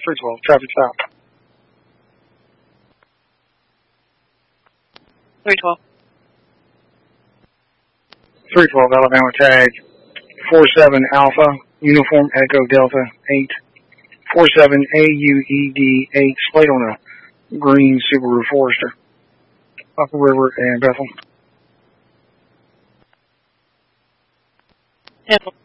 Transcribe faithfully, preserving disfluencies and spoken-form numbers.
three twelve, traffic stop. three twelve. three twelve, Alabama tag. four seven Alpha, Uniform Echo Delta eight. four seven A U E D eight, plate on a green Subaru Forester. Upper River and Bethel. Bethel.